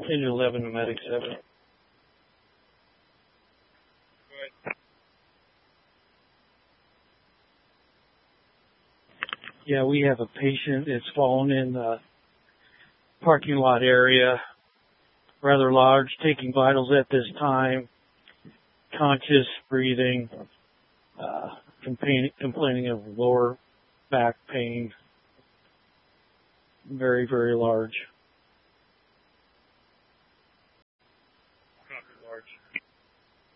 Engine 11 to Medic 7. Yeah, we have a patient that's fallen in the parking lot area, rather large, taking vitals at this time, conscious, breathing, complaining of lower back pain, very, very large.